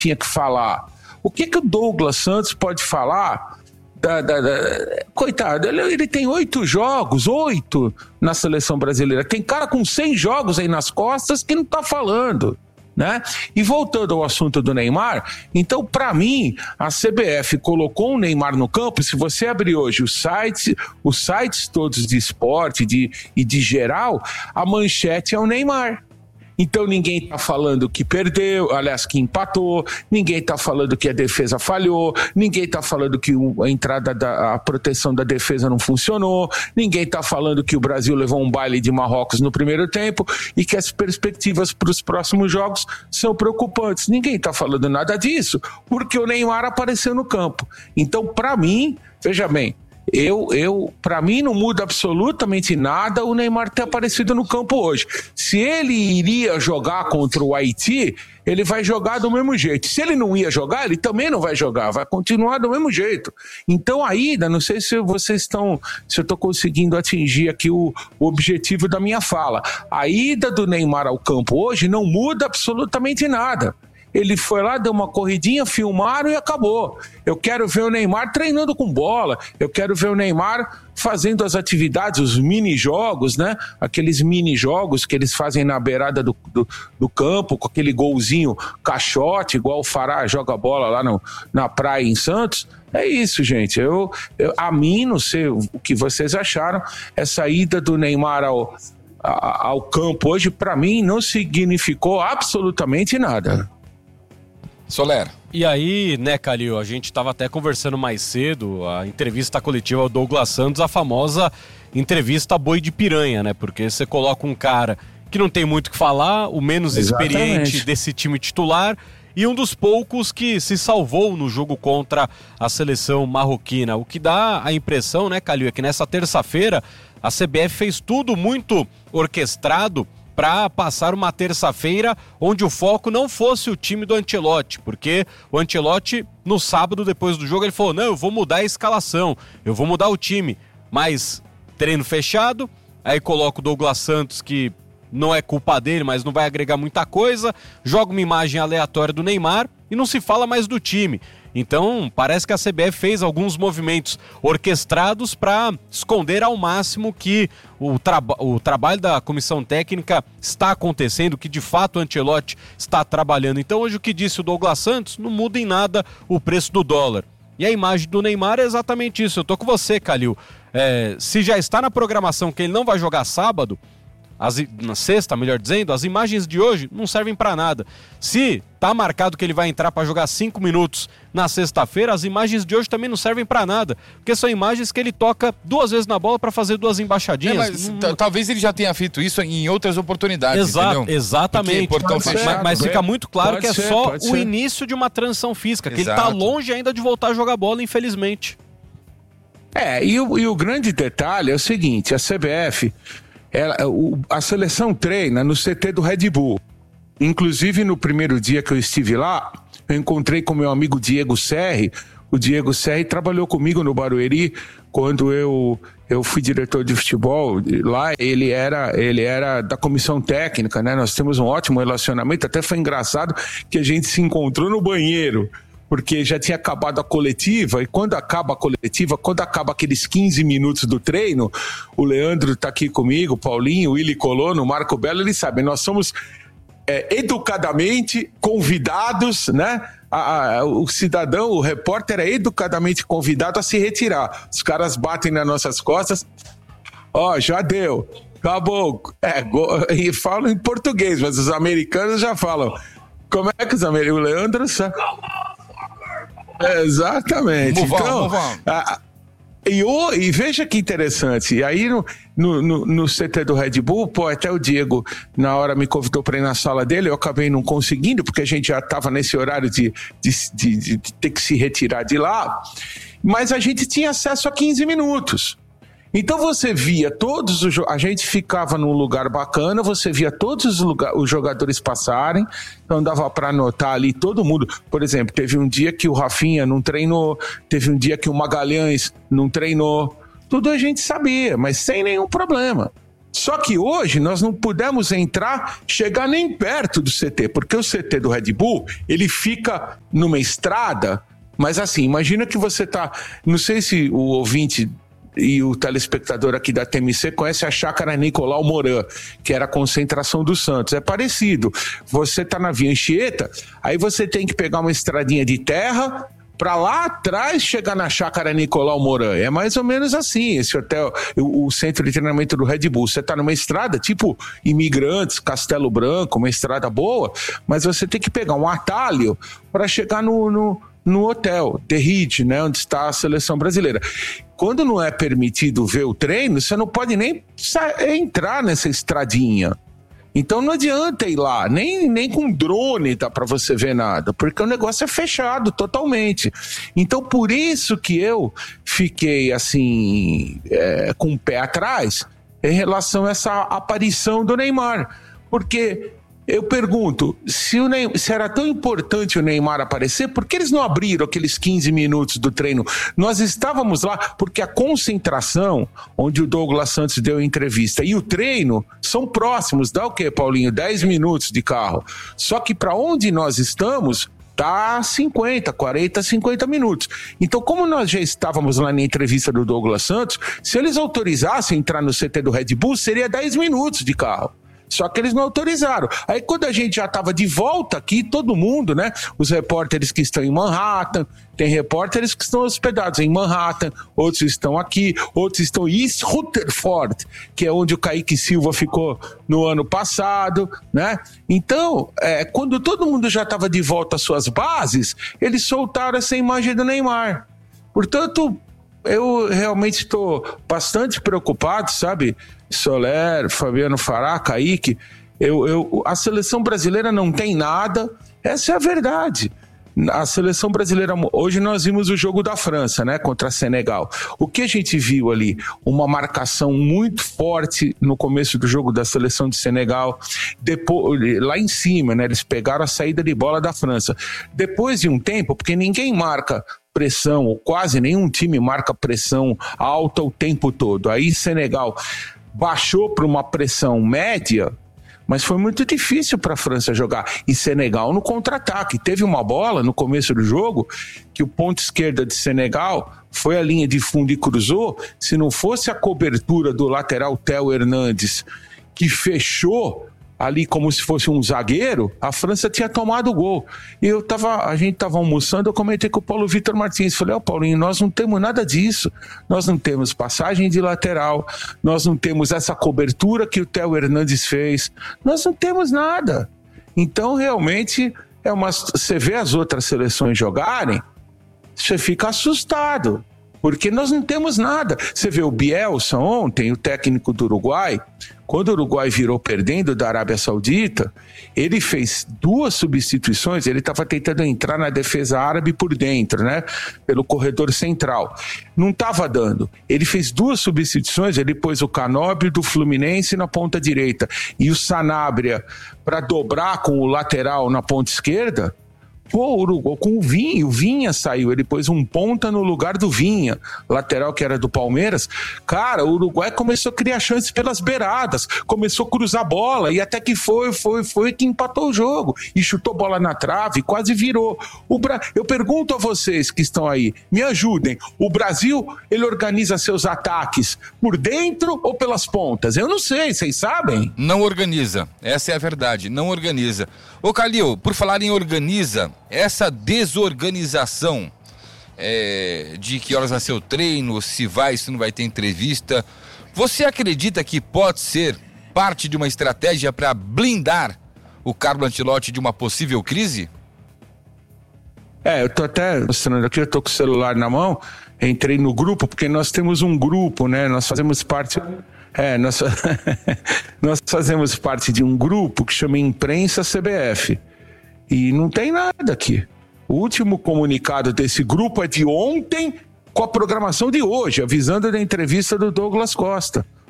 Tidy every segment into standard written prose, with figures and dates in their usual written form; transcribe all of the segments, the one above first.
tinha que falar? O que o Douglas Santos pode falar? Coitado, ele tem 8 jogos na seleção brasileira. Tem cara com 100 jogos aí nas costas que não tá falando, né? E voltando ao assunto do Neymar, então, para mim, a CBF colocou o Neymar no campo. Se você abrir hoje os sites todos de esporte e de geral, a manchete é o Neymar. Então ninguém está falando que perdeu, aliás, que empatou, ninguém está falando que a defesa falhou, ninguém está falando que a proteção da defesa não funcionou, ninguém está falando que o Brasil levou um baile de Marrocos no primeiro tempo e que as perspectivas para os próximos jogos são preocupantes. Ninguém está falando nada disso, porque o Neymar apareceu no campo. Então, para mim, veja bem, para mim não muda absolutamente nada o Neymar ter aparecido no campo hoje. Se ele iria jogar contra o Haiti, ele vai jogar do mesmo jeito. Se ele não ia jogar, ele também não vai jogar, vai continuar do mesmo jeito. Então a ida, não sei se eu estou conseguindo atingir aqui o objetivo da minha fala. A ida do Neymar ao campo hoje não muda absolutamente nada. Ele foi lá, deu uma corridinha, filmaram e acabou. Eu quero ver o Neymar treinando com bola, eu quero ver o Neymar fazendo as atividades, os mini-jogos, né? Aqueles mini-jogos que eles fazem na beirada do campo, com aquele golzinho caixote, igual o Fará joga bola lá na praia em Santos. É isso, gente. A mim, não sei o que vocês acharam, essa ida do Neymar ao campo hoje, para mim, não significou absolutamente nada. Soler. E aí, né, Calil, a gente estava até conversando mais cedo, a entrevista coletiva ao Douglas Santos, a famosa entrevista boi de piranha, né? Porque você coloca um cara que não tem muito o que falar, o menos experiente desse time titular e um dos poucos que se salvou no jogo contra a seleção marroquina. O que dá a impressão, né, Calil, é que nessa terça-feira a CBF fez tudo muito orquestrado para passar uma terça-feira onde o foco não fosse o time do Ancelotti, porque o Ancelotti, no sábado, depois do jogo, ele falou, não, eu vou mudar a escalação, eu vou mudar o time, mas treino fechado, aí coloca o Douglas Santos, que não é culpa dele, mas não vai agregar muita coisa, joga uma imagem aleatória do Neymar e não se fala mais do time. Então, parece que a CBF fez alguns movimentos orquestrados para esconder ao máximo que o trabalho da comissão técnica está acontecendo, que de fato o Ancelotti está trabalhando. Então, hoje o que disse o Douglas Santos não muda em nada o preço do dólar. E a imagem do Neymar é exatamente isso. Eu tô com você, Calil. Se já está na programação que ele não vai jogar sábado, na sexta, melhor dizendo, as imagens de hoje não servem para nada. Se tá marcado que ele vai entrar para jogar 5 minutos na sexta-feira, as imagens de hoje também não servem para nada, porque são imagens que ele toca 2 vezes na bola para fazer 2 embaixadinhas. Talvez ele já tenha feito isso em outras oportunidades, entendeu? Exatamente. Mas fica muito claro que é só o início de uma transição física, que ele tá longe ainda de voltar a jogar bola, infelizmente. E o grande detalhe é o seguinte, a CBF... a seleção treina no CT do Red Bull. Inclusive, no primeiro dia que eu estive lá, eu encontrei com meu amigo Diego Serri. O Diego Serri trabalhou comigo no Barueri quando eu fui diretor de futebol. Lá ele era da comissão técnica, né? Nós temos um ótimo relacionamento. Até foi engraçado que a gente se encontrou no banheiro, porque já tinha acabado a coletiva, e quando acaba a coletiva, quando acaba aqueles 15 minutos do treino, o Leandro tá aqui comigo, o Paulinho, o Willy Colono, o Marco Belo, eles sabem, nós somos educadamente convidados, né? O cidadão, o repórter é educadamente convidado a se retirar. Os caras batem nas nossas costas, já deu, acabou, e falam em português, mas os americanos já falam. Como é que os americanos, o Leandro sabe? Exatamente. E veja que interessante. E aí no CT do Red Bull, até o Diego na hora me convidou para ir na sala dele, eu acabei não conseguindo, porque a gente já estava nesse horário de ter que se retirar de lá, mas a gente tinha acesso a 15 minutos. Então você via a gente ficava num lugar bacana, você via todos os jogadores passarem, então dava para anotar ali todo mundo. Por exemplo, teve um dia que o Rafinha não treinou, teve um dia que o Magalhães não treinou, tudo a gente sabia, mas sem nenhum problema. Só que hoje nós não pudemos chegar nem perto do CT, porque o CT do Red Bull, ele fica numa estrada, mas assim, imagina que você tá, não sei se o ouvinte e o telespectador aqui da TMC conhece a chácara Nicolau Moran, que era a concentração do Santos, é parecido, você tá na Via Anchieta, aí você tem que pegar uma estradinha de terra, para lá atrás chegar na chácara Nicolau Moran. É mais ou menos assim, esse hotel, o centro de treinamento do Red Bull. Você está numa estrada tipo Imigrantes, Castelo Branco, uma estrada boa, mas você tem que pegar um atalho para chegar no hotel, The Ridge, né, onde está a seleção brasileira. Quando não é permitido ver o treino, você não pode nem entrar nessa estradinha. Então não adianta ir lá, nem com drone dá para você ver nada, porque o negócio é fechado totalmente. Então por isso que eu fiquei assim, com o pé atrás em relação a essa aparição do Neymar, porque eu pergunto, se era tão importante o Neymar aparecer, por que eles não abriram aqueles 15 minutos do treino? Nós estávamos lá porque a concentração, onde o Douglas Santos deu a entrevista, e o treino são próximos, dá o quê, Paulinho? 10 minutos de carro. Só que para onde nós estamos, tá 40, 50 minutos. Então, como nós já estávamos lá na entrevista do Douglas Santos, se eles autorizassem entrar no CT do Red Bull, seria 10 minutos de carro. Só que eles não autorizaram. Aí quando a gente já estava de volta aqui, todo mundo, né? Os repórteres que estão em Manhattan, tem repórteres que estão hospedados em Manhattan, outros estão aqui, outros estão em East Rutherford, que é onde o Kaique Silva ficou no ano passado, né? Então, quando todo mundo já estava de volta às suas bases, eles soltaram essa imagem do Neymar. Portanto, eu realmente estou bastante preocupado, sabe? Soler, Fabiano Fará, Kaique, a seleção brasileira não tem nada, essa é a verdade. A seleção brasileira, hoje nós vimos o jogo da França, né, contra a Senegal. O que a gente viu ali? Uma marcação muito forte no começo do jogo da seleção de Senegal, depois, lá em cima, né, eles pegaram a saída de bola da França. Depois de um tempo, porque ninguém marca pressão, ou quase nenhum time marca pressão alta o tempo todo. Aí Senegal baixou para uma pressão média, mas foi muito difícil para a França jogar. E Senegal no contra-ataque. Teve uma bola no começo do jogo que o ponto esquerda de Senegal foi a linha de fundo e cruzou. Se não fosse a cobertura do lateral Theo Hernandes, que fechou ali como se fosse um zagueiro, a França tinha tomado o gol. E a gente estava almoçando, eu comentei com o Paulo Vitor Martins, falei, Paulinho, nós não temos nada disso, nós não temos passagem de lateral, nós não temos essa cobertura que o Theo Hernandes fez, nós não temos nada. Então, realmente, você vê as outras seleções jogarem, você fica assustado, porque nós não temos nada. Você vê o Bielsa ontem, o técnico do Uruguai, quando o Uruguai virou perdendo da Arábia Saudita, ele fez 2 substituições, ele estava tentando entrar na defesa árabe por dentro, né? Pelo corredor central. Não estava dando. Ele fez 2 substituições, ele pôs o Canóbio do Fluminense na ponta direita e o Sanabria para dobrar com o lateral na ponta esquerda. Pô, o Uruguai com o Vinha saiu, ele pôs um ponta no lugar do Vinha, lateral que era do Palmeiras. Cara, o Uruguai começou a criar chances pelas beiradas, começou a cruzar bola e até que foi que empatou o jogo e chutou bola na trave, quase virou. Eu pergunto a vocês que estão aí, me ajudem, o Brasil, ele organiza seus ataques por dentro ou pelas pontas? Eu não sei, vocês sabem? Não organiza, essa é a verdade, não organiza. Ô Calil, por falar em organiza, essa desorganização de que horas vai ser o treino, se não vai ter entrevista, você acredita que pode ser parte de uma estratégia para blindar o Carlo Ancelotti de uma possível crise? Eu tô até mostrando aqui, eu tô com o celular na mão, entrei no grupo, porque nós temos um grupo, né, nós fazemos parte... nós fazemos parte de um grupo que chama Imprensa CBF e não tem nada aqui. O último comunicado desse grupo é de ontem com a programação de hoje, avisando da entrevista do Douglas Costa.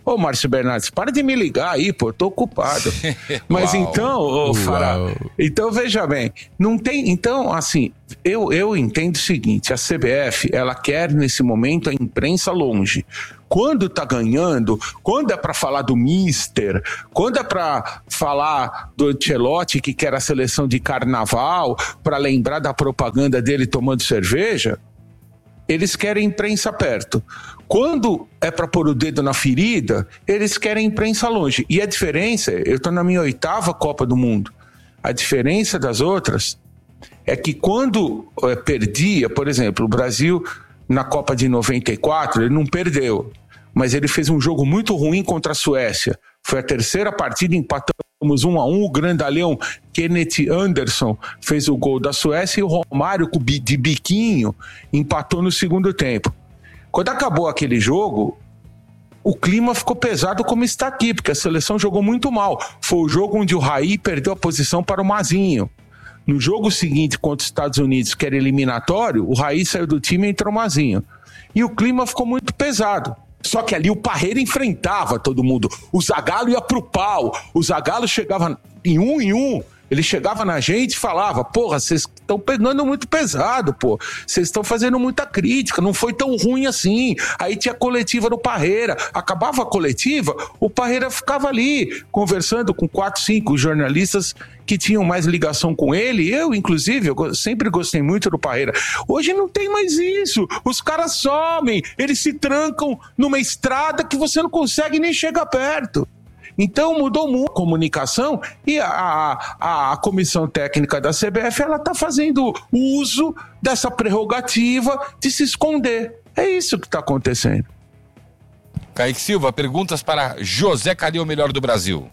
Ô, Márcio Bernardes, para de me ligar aí, pô, eu tô ocupado. Mas então, Fará, então veja bem, não tem, então assim, eu entendo o seguinte, a CBF, ela quer nesse momento a imprensa longe. Quando tá ganhando, quando é para falar do Mister, quando é para falar do Ancelotti que quer a seleção de carnaval, para lembrar da propaganda dele tomando cerveja, eles querem imprensa perto. Quando é para pôr o dedo na ferida, eles querem imprensa longe. E a diferença, eu estou na minha 8ª Copa do Mundo, a diferença das outras é que quando perdia, por exemplo, o Brasil na Copa de 94, ele não perdeu, mas ele fez um jogo muito ruim contra a Suécia. Foi a 3ª partida, empatamos 1-1, o grandalhão Kenneth Anderson fez o gol da Suécia e o Romário de biquinho empatou no segundo tempo. Quando acabou aquele jogo, o clima ficou pesado como está aqui, porque a seleção jogou muito mal. Foi o jogo onde o Raí perdeu a posição para o Mazinho. No jogo seguinte contra os Estados Unidos, que era eliminatório, o Raí saiu do time e entrou o Mazinho. E o clima ficou muito pesado. Só que ali o Parreira enfrentava todo mundo. O Zagallo ia pro pau. O Zagallo chegava em um. Ele chegava na gente e falava, porra, vocês estão pegando muito pesado, pô. Vocês estão fazendo muita crítica, não foi tão ruim assim. Aí tinha a coletiva do Parreira. Acabava a coletiva, o Parreira ficava ali, conversando com 4, 5 jornalistas que tinham mais ligação com ele. Eu, inclusive, eu sempre gostei muito do Parreira. Hoje não tem mais isso. Os caras somem, eles se trancam numa estrada que você não consegue nem chegar perto. Então mudou muito a comunicação e a comissão técnica da CBF, ela está fazendo uso dessa prerrogativa de se esconder. É isso que está acontecendo. Kaique Silva, perguntas para José Calil, o melhor do Brasil.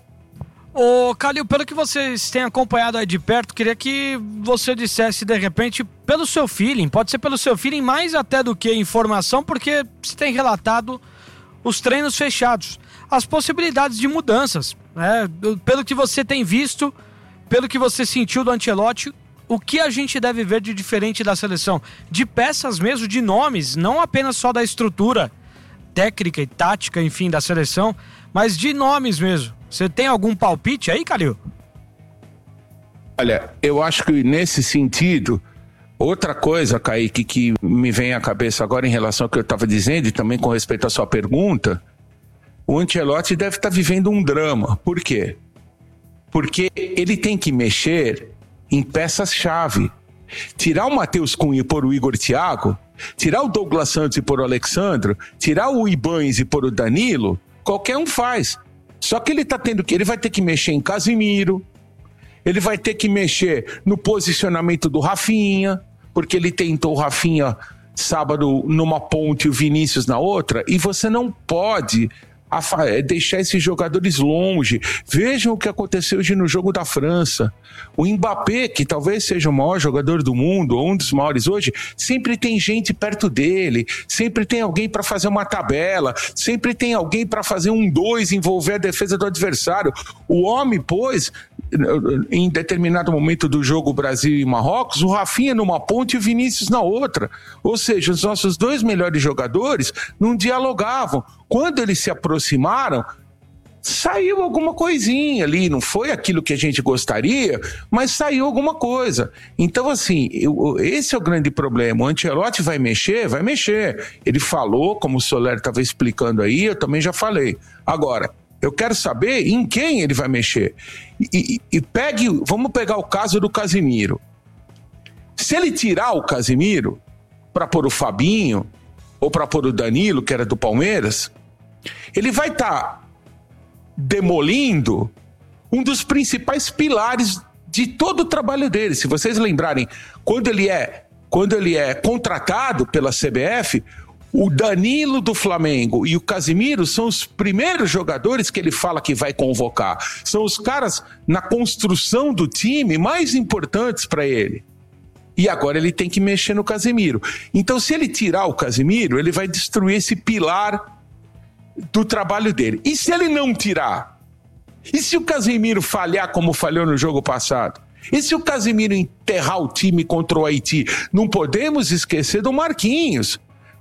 Ô Calil, pelo que vocês têm acompanhado aí de perto, queria que você dissesse de repente, pelo seu feeling, pode ser pelo seu feeling mais até do que informação, porque você tem relatado os treinos fechados, as possibilidades de mudanças, né? Pelo que você tem visto, pelo que você sentiu do Ancelotti, o que a gente deve ver de diferente da seleção? De peças mesmo, de nomes, não apenas só da estrutura técnica e tática, enfim, da seleção, mas de nomes mesmo. Você tem algum palpite aí, Calil? Olha, eu acho que nesse sentido, outra coisa, Kaique, que me vem à cabeça agora em relação ao que eu estava dizendo e também com respeito à sua pergunta, o Ancelotti deve estar vivendo um drama. Por quê? Porque ele tem que mexer em peças-chave. Tirar o Matheus Cunha e pôr o Igor Thiago, tirar o Douglas Santos e pôr o Alexandro, tirar o Ibanes e pôr o Danilo, qualquer um faz. Só que ele vai ter que mexer em Casimiro, ele vai ter que mexer no posicionamento do Rafinha, porque ele tentou o Rafinha sábado numa ponte e o Vinícius na outra, e você não pode deixar esses jogadores longe. Vejam o que aconteceu hoje no jogo da França. O Mbappé, que talvez seja o maior jogador do mundo, ou um dos maiores hoje, sempre tem gente perto dele, sempre tem alguém para fazer uma tabela, sempre tem alguém para fazer um 2, envolver a defesa do adversário. O homem, pois, em determinado momento do jogo Brasil e Marrocos, o Rafinha numa ponte e o Vinícius na outra. Ou seja, os nossos 2 melhores jogadores não dialogavam. Quando eles se aproximaram, saiu alguma coisinha ali, não foi aquilo que a gente gostaria, mas saiu alguma coisa. Então, assim, esse é o grande problema. O Ancelotti vai mexer? Vai mexer. Ele falou, como o Soler estava explicando aí, eu também já falei. Agora, eu quero saber em quem ele vai mexer. Vamos pegar o caso do Casimiro. Se ele tirar o Casimiro para pôr o Fabinho, ou para pôr o Danilo, que era do Palmeiras, ele vai estar demolindo um dos principais pilares de todo o trabalho dele. Se vocês lembrarem, quando ele é contratado pela CBF, o Danilo do Flamengo e o Casimiro são os primeiros jogadores que ele fala que vai convocar. São os caras na construção do time mais importantes para ele. E agora ele tem que mexer no Casimiro. Então, se ele tirar o Casimiro, ele vai destruir esse pilar do trabalho dele. E se ele não tirar? E se o Casimiro falhar como falhou no jogo passado? E se o Casimiro enterrar o time contra o Haiti? Não podemos esquecer do Marquinhos.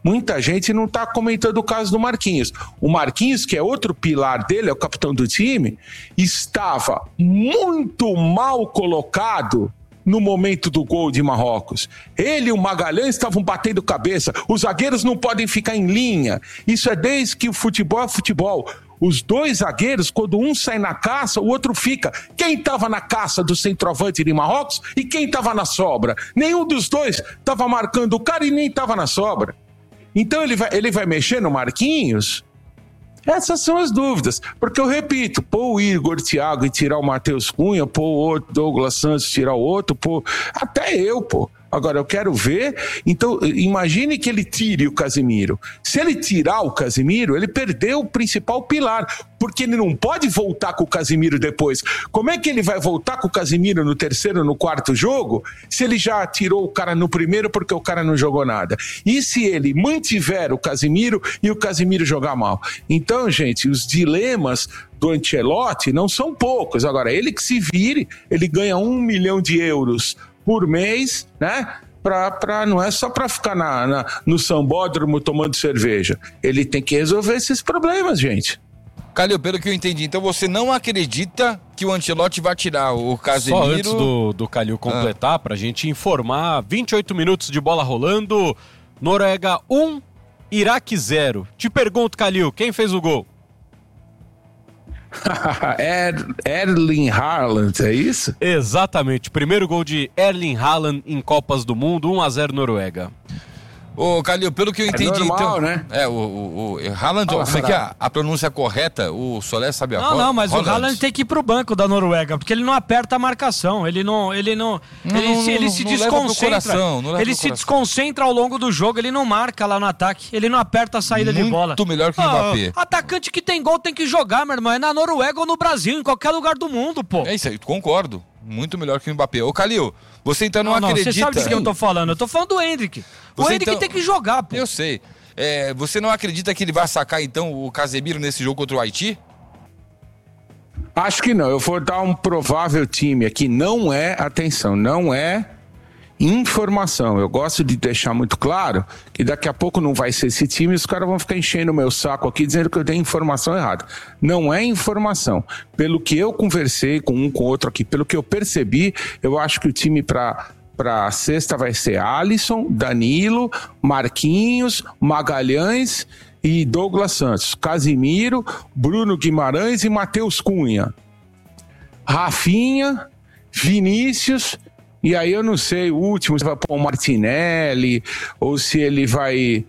muita gente não está comentando o caso do Marquinhos. O Marquinhos, que é outro pilar dele, é o capitão do time, estava muito mal colocado no momento do gol de Marrocos. Ele e o Magalhães estavam batendo cabeça. Os zagueiros não podem ficar em linha. Isso é desde que o futebol é futebol. Os dois zagueiros, quando um sai na caça, o outro fica. Quem estava na caça do centroavante de Marrocos e quem estava na sobra? Nenhum dos dois estava marcando o cara e nem estava na sobra. Então ele vai mexer no Marquinhos? Essas são as dúvidas, porque eu repito, pôr o Igor Thiago e tirar o Matheus Cunha, pôr o outro Douglas Santos e tirar o outro, pôr até eu, pô. Agora eu quero ver, então imagine que ele tire o Casemiro. Se ele tirar o Casemiro, ele perdeu o principal pilar, porque ele não pode voltar com o Casemiro depois. Como é que ele vai voltar com o Casemiro no terceiro, no quarto jogo, se ele já tirou o cara no primeiro porque o cara não jogou nada? E se ele mantiver o Casemiro e o Casemiro jogar mal? Então, gente, os dilemas do Ancelotti não são poucos. Agora, ele que se vire, ele ganha 1 milhão de euros por mês, né? Não é só para ficar no sambódromo tomando cerveja. Ele tem que resolver esses problemas, gente. Calil, pelo que eu entendi, então você não acredita que o Ancelotti vai tirar o Casemiro? Só antes do Calil completar, pra gente informar, 28 minutos de bola rolando, Noruega 1, Iraque 0. Te pergunto, Calil, quem fez o gol? Erling Haaland, é isso? Exatamente, primeiro gol de Erling Haaland em Copas do Mundo, 1-0 Noruega. Ô, Calil, pelo que eu entendi, normal, então... né? O Haaland, como é que é a pronúncia correta? O Solé sabe a Não, mas Holland. O Haaland tem que ir pro banco da Noruega, porque ele não aperta a marcação, ele se desconcentra. Ele se desconcentra ao longo do jogo, ele não marca lá no ataque, ele não aperta a saída de bola. Muito melhor que o Mbappé. Atacante que tem gol tem que jogar, meu irmão, é na Noruega ou no Brasil, em qualquer lugar do mundo, pô. É isso aí, concordo. Muito melhor que o Mbappé. Ô, Calil, você então não acredita... Você sabe de que eu tô falando, eu tô falando do Endrick. O Endrick tem que jogar, pô. Eu sei. Você não acredita que ele vai sacar, então, o Casemiro nesse jogo contra o Haiti? Acho que não. Eu vou dar um provável time aqui. Não é, atenção, não é informação. Eu gosto de deixar muito claro que daqui a pouco não vai ser esse time e os caras vão ficar enchendo o meu saco aqui dizendo que eu dei informação errada. Não é informação. Pelo que eu conversei com um com o outro aqui, pelo que eu percebi, eu acho que o time para sexta vai ser Alisson, Danilo, Marquinhos, Magalhães e Douglas Santos, Casemiro, Bruno Guimarães e Matheus Cunha, Rafinha, Vinícius, e aí eu não sei, o último, se vai pôr o Martinelli ou se ele vai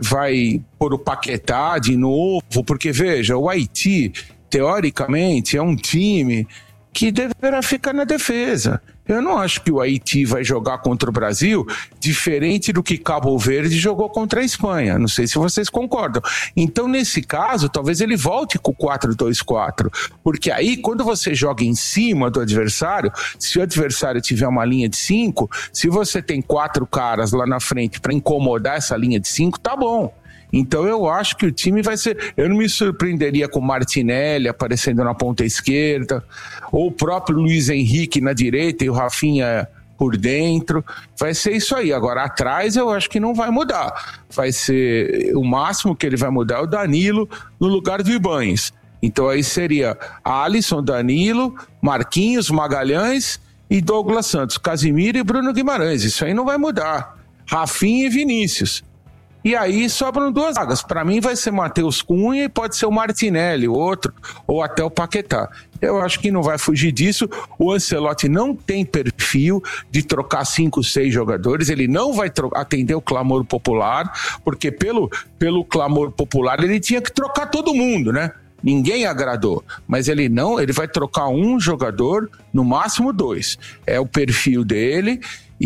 pôr o Paquetá de novo, porque veja, o Haiti, teoricamente, é um time que deverá ficar na defesa. Eu não acho que o Haiti vai jogar contra o Brasil diferente do que Cabo Verde jogou contra a Espanha. Não sei se vocês concordam. Então, nesse caso, talvez ele volte com o 4-2-4. Porque aí, quando você joga em cima do adversário, se o adversário tiver uma linha de 5, se você tem 4 caras lá na frente para incomodar essa linha de 5, tá bom. Então eu acho que o time vai ser... Eu não me surpreenderia com o Martinelli aparecendo na ponta esquerda, ou o próprio Luiz Henrique na direita e o Rafinha por dentro. Vai ser isso aí. Agora, atrás eu acho que não vai mudar. Vai ser... O máximo que ele vai mudar é o Danilo no lugar do Ibañez. Então aí seria Alisson, Danilo, Marquinhos, Magalhães e Douglas Santos, Casemiro e Bruno Guimarães. Isso aí não vai mudar. Rafinha e Vinícius. E aí sobram 2 vagas. Para mim vai ser Matheus Cunha e pode ser o Martinelli, o outro, ou até o Paquetá. Eu acho que não vai fugir disso. O Ancelotti não tem perfil de trocar 5, 6 jogadores. Ele não vai atender o clamor popular, porque pelo clamor popular ele tinha que trocar todo mundo, né? Ninguém agradou, mas ele vai trocar um jogador, no máximo 2. É o perfil dele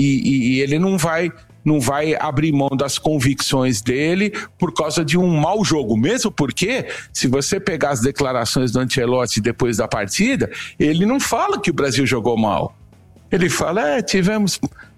e ele não vai abrir mão das convicções dele por causa de um mau jogo, mesmo porque, se você pegar as declarações do Ancelotti depois da partida, ele não fala que o Brasil jogou mal. Ele fala, tivemos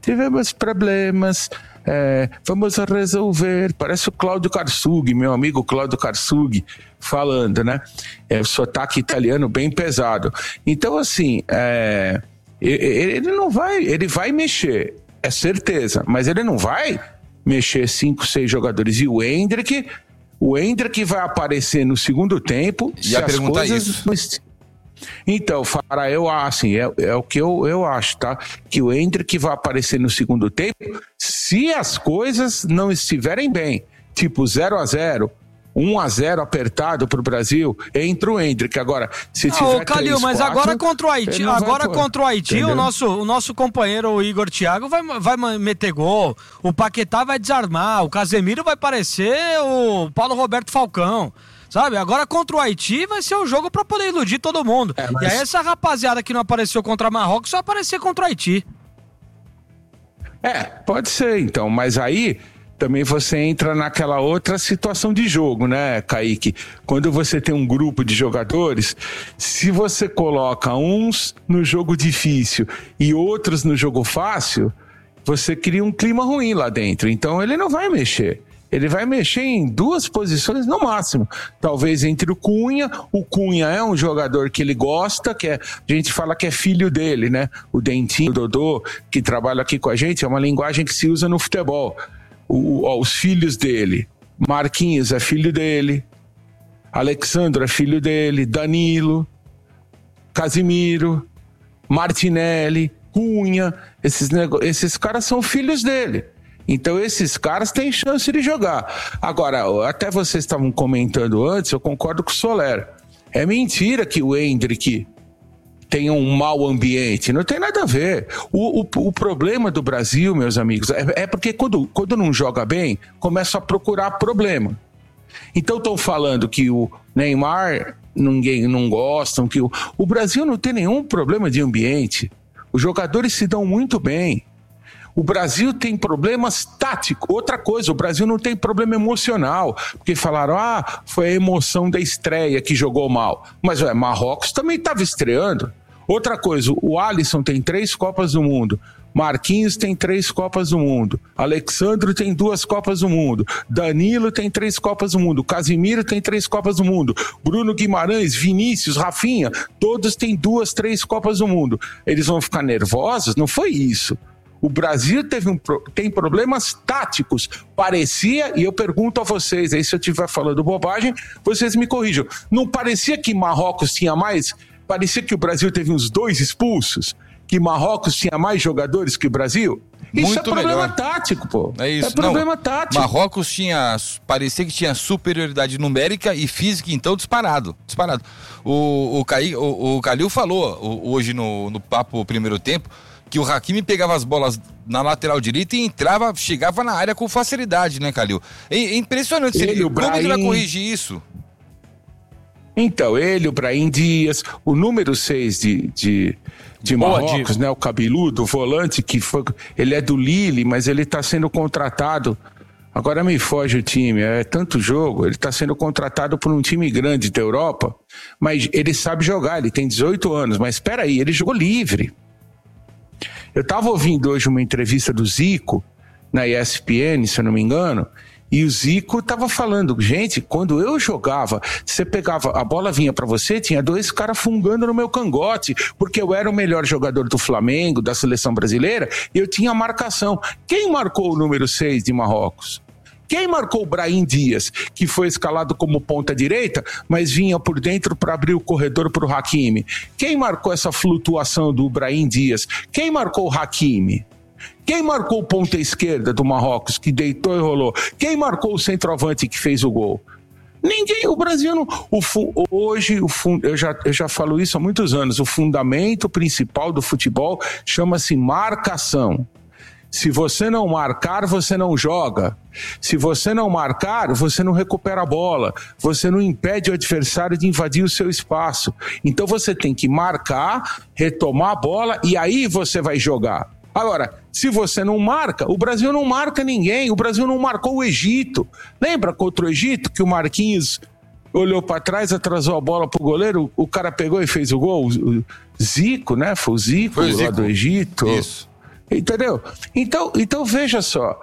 problemas, vamos resolver. Parece o Cláudio Karsug, meu amigo Cláudio Karsug, falando, né? O sotaque italiano bem pesado. Então, assim, ele não vai, ele vai mexer, é certeza, mas ele não vai mexer 5, 6 jogadores. E o Endrick vai aparecer no segundo tempo. E a pergunta é isso. Então, Fará, eu assim, é o que eu acho, tá? Que o Endrick vai aparecer no segundo tempo se as coisas não estiverem bem. Tipo 0-0, 1-0 apertado pro Brasil, entra o Endrick. Agora, se tiver Calil, 3-4, mas agora contra o Haiti, o nosso companheiro o Igor Thiago vai meter gol, o Paquetá vai desarmar, o Casemiro vai parecer o Paulo Roberto Falcão. Sabe, agora contra o Haiti vai ser um jogo pra poder iludir todo mundo. E aí essa rapaziada que não apareceu contra Marrocos vai aparecer contra o Haiti. Pode ser então, mas aí também você entra naquela outra situação de jogo, né, Kaique? Quando você tem um grupo de jogadores, se você coloca uns no jogo difícil e outros no jogo fácil, você cria um clima ruim lá dentro. Então ele não vai mexer. Ele vai mexer em 2 posições no máximo. Talvez entre o Cunha. O Cunha é um jogador que ele gosta, a gente fala que é filho dele, né? O Dentinho, o Dodô, que trabalha aqui com a gente, é uma linguagem que se usa no futebol. Os filhos dele. Marquinhos é filho dele. Alexandre é filho dele. Danilo. Casimiro. Martinelli. Cunha. Esses caras são filhos dele. Então esses caras têm chance de jogar. Agora, até vocês estavam comentando antes, eu concordo com o Soler. É mentira que o Endrick tenha um mau ambiente, não tem nada a ver. O problema do Brasil, meus amigos, é porque quando não joga bem, começa a procurar problema. Então estão falando que o Neymar, ninguém não gostam, que o Brasil não tem nenhum problema de ambiente. Os jogadores se dão muito bem. O Brasil tem problemas táticos. Outra coisa, o Brasil não tem problema emocional. Porque falaram, foi a emoção da estreia que jogou mal. Mas Marrocos também estava estreando. Outra coisa, o Alisson tem 3 Copas do Mundo. Marquinhos tem 3 Copas do Mundo. Alexandre tem 2 Copas do Mundo. Danilo tem 3 Copas do Mundo. Casimiro tem 3 Copas do Mundo. Bruno Guimarães, Vinícius, Rafinha, todos têm 2, 3 Copas do Mundo. Eles vão ficar nervosos? Não foi isso. O Brasil tem problemas táticos. Parecia, e eu pergunto a vocês, aí se eu estiver falando bobagem, vocês me corrijam. Não parecia que Marrocos tinha mais? Parecia que o Brasil teve uns 2 expulsos? Que Marrocos tinha mais jogadores que o Brasil? Isso muito é problema melhor. Tático, pô. É isso. É problema tático. Marrocos parecia que tinha superioridade numérica e física, então disparado. O Calil falou hoje no papo primeiro tempo, que o Hakimi pegava as bolas na lateral direita e chegava na área com facilidade, né, Calil? É impressionante. Como ele vai corrigir isso? Então, o Brahim Dias, o número 6 de Marrocos, né, o cabeludo, o volante, ele é do Lille, mas ele está sendo contratado, agora me foge o time, é tanto jogo, ele está sendo contratado por um time grande da Europa, mas ele sabe jogar, ele tem 18 anos, mas espera aí, ele jogou livre. Eu estava ouvindo hoje uma entrevista do Zico, na ESPN, se eu não me engano, e o Zico estava falando, gente, quando eu jogava, você pegava, a bola vinha para você, tinha 2 caras fungando no meu cangote, porque eu era o melhor jogador do Flamengo, da seleção brasileira, e eu tinha marcação. Quem marcou o número 6 de Marrocos? Quem marcou o Brahim Dias, que foi escalado como ponta direita, mas vinha por dentro para abrir o corredor para o Hakimi? Quem marcou essa flutuação do Brahim Dias? Quem marcou o Hakimi? Quem marcou o ponta esquerda do Marrocos, que deitou e rolou? Quem marcou o centroavante que fez o gol? Ninguém, o Brasil não... Eu já falo isso há muitos anos, o fundamento principal do futebol chama-se marcação. Se você não marcar, você não joga. Se você não marcar, você não recupera a bola. Você não impede o adversário de invadir o seu espaço. Então você tem que marcar, retomar a bola e aí você vai jogar. Agora, se você não marca, o Brasil não marca ninguém. O Brasil não marcou o Egito. Lembra contra o Egito que o Marquinhos olhou para trás, atrasou a bola pro goleiro, o cara pegou e fez o gol? O Zico, né? Foi o Zico lá do Egito. Isso. Entendeu? Então veja só,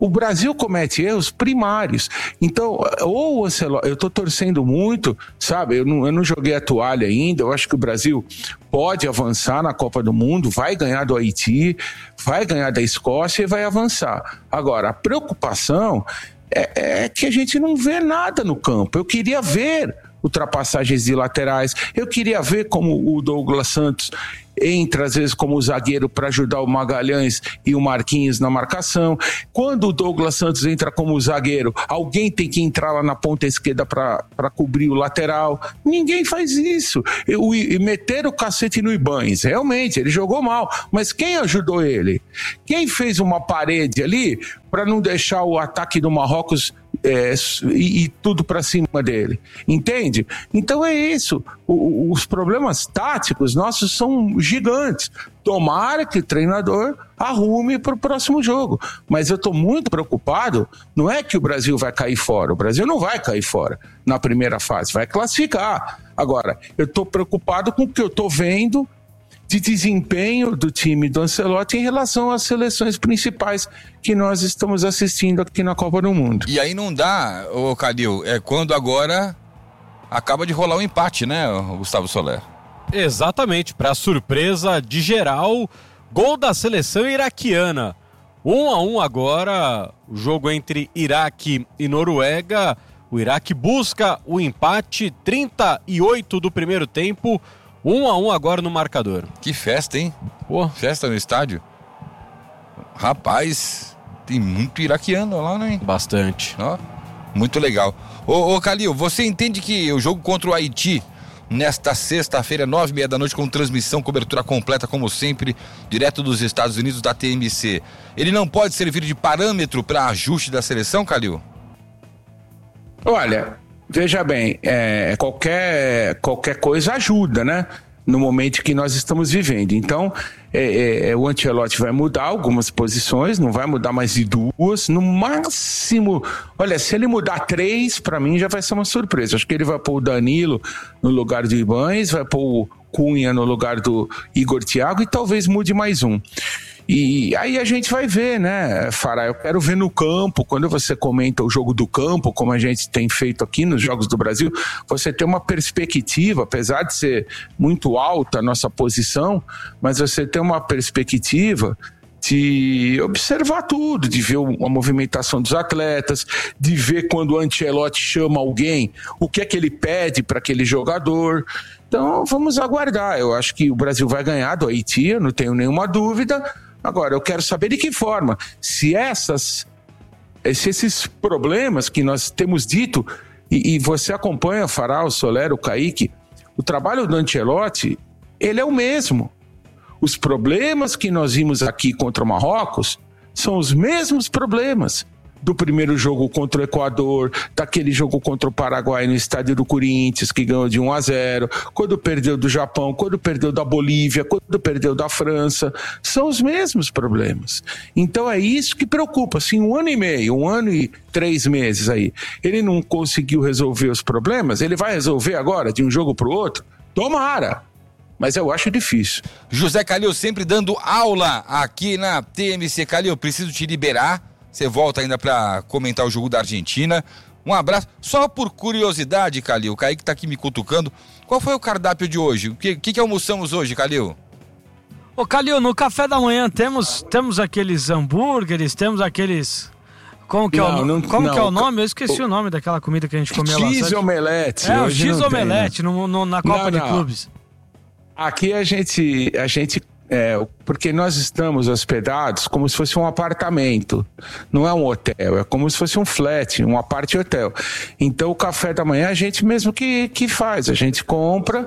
o Brasil comete erros primários. Então, ou o Ancelotti, eu estou torcendo muito, sabe? Eu não joguei a toalha ainda. Eu acho que o Brasil pode avançar na Copa do Mundo, vai ganhar do Haiti, vai ganhar da Escócia e vai avançar. Agora, a preocupação é que a gente não vê nada no campo. Eu queria ver ultrapassagens de laterais, eu queria ver como o Douglas Santos entra às vezes como zagueiro para ajudar o Magalhães e o Marquinhos na marcação. Quando o Douglas Santos entra como zagueiro, alguém tem que entrar lá na ponta esquerda para cobrir o lateral. Ninguém faz isso. E meter o cacete no Ibañez, realmente, ele jogou mal, mas quem ajudou ele? Quem fez uma parede ali para não deixar o ataque do Marrocos e tudo para cima dele? Entende? Então é isso. Os problemas táticos nossos são gigantes. Tomara que o treinador arrume para o próximo jogo. Mas eu estou muito preocupado. Não é que o Brasil vai cair fora. O Brasil não vai cair fora na primeira fase. Vai classificar. Agora, eu estou preocupado com o que eu estou vendo de desempenho do time do Ancelotti em relação às seleções principais que nós estamos assistindo aqui na Copa do Mundo. E aí não dá, ô Calil, é quando agora acaba de rolar um empate, né, Gustavo Soler? Exatamente, para surpresa de geral, gol da seleção iraquiana. 1-1 agora, o jogo entre Iraque e Noruega. O Iraque busca o empate, 38 do primeiro tempo, 1-1 agora no marcador. Que festa, hein? Pô. Festa no estádio. Rapaz, tem muito iraquiano lá, né? Bastante. Ó, muito legal. Ô Calil, você entende que o jogo contra o Haiti, nesta sexta-feira, 9h30 da noite, com transmissão, cobertura completa, como sempre, direto dos Estados Unidos, da TMC, ele não pode servir de parâmetro para ajuste da seleção, Calil? Olha, veja bem, qualquer coisa ajuda, né? No momento que nós estamos vivendo. Então, o Ancelotti vai mudar algumas posições, não vai mudar mais de 2, no máximo. Olha, se ele mudar 3, para mim já vai ser uma surpresa. Acho que ele vai pôr o Danilo no lugar do Ibañez, vai pôr o Cunha no lugar do Igor Thiago e talvez mude mais um. E aí a gente vai ver, né, Fará? Eu quero ver no campo, quando você comenta o jogo do campo, como a gente tem feito aqui nos Jogos do Brasil, você tem uma perspectiva, apesar de ser muito alta a nossa posição, mas você tem uma perspectiva de observar tudo, de ver a movimentação dos atletas, de ver quando o Ancelotti chama alguém, o que é que ele pede para aquele jogador. Então vamos aguardar. Eu acho que o Brasil vai ganhar do Haiti, eu não tenho nenhuma dúvida. Agora, eu quero saber de que forma, se esses problemas que nós temos dito, e você acompanha, Fará, o Soler, o Kaique, o trabalho do Ancelotti, ele é o mesmo. Os problemas que nós vimos aqui contra o Marrocos são os mesmos problemas do primeiro jogo contra o Equador, daquele jogo contra o Paraguai no estádio do Corinthians, que ganhou de 1-0, quando perdeu do Japão, quando perdeu da Bolívia, quando perdeu da França, são os mesmos problemas. Então é isso que preocupa. Assim, 1 ano e meio, 1 ano e 3 meses aí, ele não conseguiu resolver os problemas, ele vai resolver agora de um jogo para o outro? Tomara! Mas eu acho difícil. José Calil sempre dando aula aqui na TMC. Calil, preciso te liberar. Você volta ainda para comentar o jogo da Argentina. Um abraço. Só por curiosidade, Calil, o Kaique tá aqui me cutucando. Qual foi o cardápio de hoje? O que almoçamos hoje, Calil? Ô, Calil, no café da manhã temos aqueles hambúrgueres, temos aqueles... Como que é o nome? Eu esqueci o nome daquela comida que a gente comeu lá. X-omelete. É, o X-omelete na Copa de Clubes. Aqui a gente porque nós estamos hospedados como se fosse um apartamento, não é um hotel, é como se fosse um flat, um apart hotel. Então o café da manhã a gente mesmo que faz, a gente compra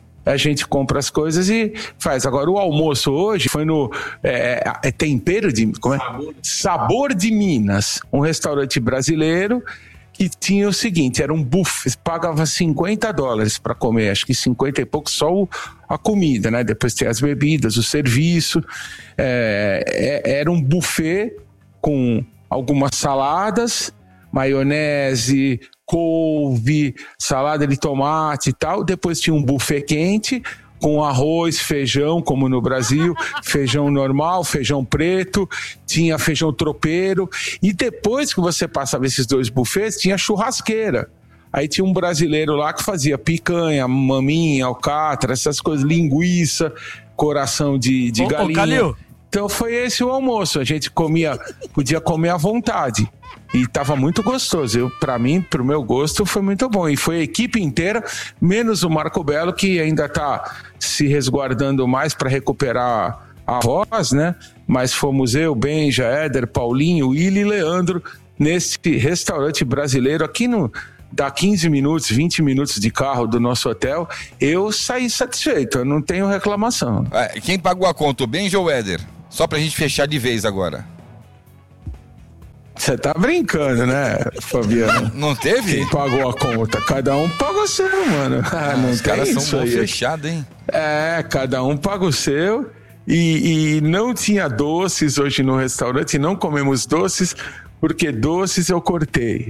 as coisas e faz. Agora o almoço hoje foi no Tempero de... Como é? Sabor de Minas, um restaurante brasileiro que tinha o seguinte, era um buffet, pagava $50 para comer, acho que 50 e pouco só a comida, né? Depois tem as bebidas, o serviço, era um buffet com algumas saladas, maionese, couve, salada de tomate e tal, depois tinha um buffet quente com arroz, feijão, como no Brasil, feijão normal, feijão preto, tinha feijão tropeiro, e depois que você passava esses 2 buffets, tinha churrasqueira. Aí tinha um brasileiro lá que fazia picanha, maminha, alcatra, essas coisas, linguiça, coração de galinha. Calil. Então foi esse o almoço, a gente podia comer à vontade. E tava muito gostoso. Para mim, pro meu gosto, foi muito bom. E foi a equipe inteira, menos o Marco Belo, que ainda tá se resguardando mais para recuperar a voz, né? Mas fomos eu, Benja, Éder, Paulinho, Willi e Leandro nesse restaurante brasileiro aqui dá 15 minutos, 20 minutos de carro do nosso hotel. Eu saí satisfeito, eu não tenho reclamação. Quem pagou a conta, o Benja ou o Éder? Só pra gente fechar de vez agora. Você tá brincando, né, Fabiano? Não teve? Quem pagou a conta? Cada um paga o seu, mano. Não os tem caras isso são aí. fechados, hein? Cada um paga o seu. E não tinha doces hoje no restaurante, não comemos doces, porque doces eu cortei.